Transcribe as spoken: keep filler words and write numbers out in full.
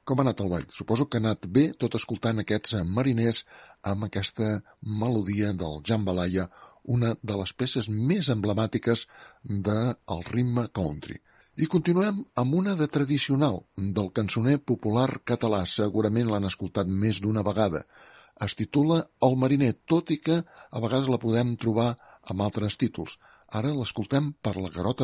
Com ha anat el ball? Suposo que ha anat bé, tot escoltant aquests mariners amb aquesta melodia del jambalaya, una de les peces més emblemàtiques del ritme country. I continuem amb una de tradicional, del cançoner popular català, segurament l'han escoltat més d'una vegada. Es titula El mariner, tot i que a vegades la podem trobar amb altres títols. Ara l'escoltem per la Garota